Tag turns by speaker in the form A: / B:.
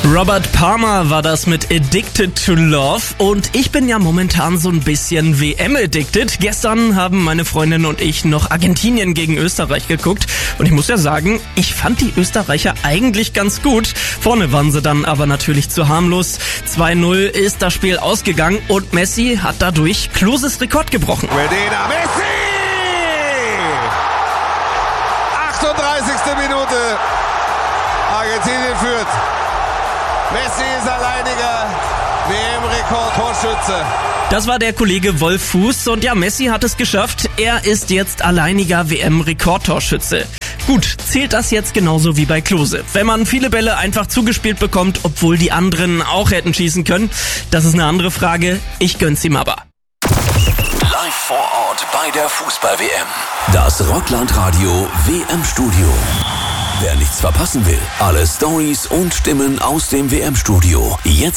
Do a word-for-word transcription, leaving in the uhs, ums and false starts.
A: Robert Palmer war das mit Addicted to Love und ich bin ja momentan so ein bisschen W M-addicted. Gestern haben meine Freundin und ich noch Argentinien gegen Österreich geguckt und ich muss ja sagen, ich fand die Österreicher eigentlich ganz gut. Vorne waren sie dann aber natürlich zu harmlos. zwei null ist das Spiel ausgegangen und Messi hat dadurch Kloses Rekord gebrochen.
B: Medina, Messi! achtunddreißigste Minute. Argentinien führt. Messi ist alleiniger W M-Rekord-Torschütze.
A: Das war der Kollege Wolf Fuß und ja, Messi hat es geschafft. Er ist jetzt alleiniger W M-Rekordtorschütze. Gut, zählt das jetzt genauso wie bei Klose? Wenn man viele Bälle einfach zugespielt bekommt, obwohl die anderen auch hätten schießen können, das ist eine andere Frage. Ich gönn's ihm aber.
C: Live vor Ort bei der Fußball-W M. Das Rockland-Radio W M-Studio. Wer nichts verpassen will, alle Storys und Stimmen aus dem W M-Studio. Jetzt